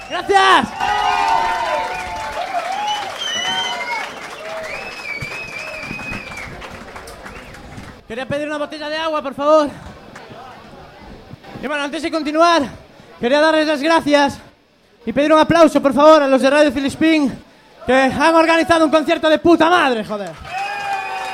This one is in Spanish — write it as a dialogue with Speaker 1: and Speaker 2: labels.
Speaker 1: ¡Gracias! Quería pedir una botella de agua, por favor. Y bueno, antes de continuar, quería darles las gracias y pedir un aplauso, por favor, a los de Radio Filispín, que han organizado un concierto de puta madre, joder.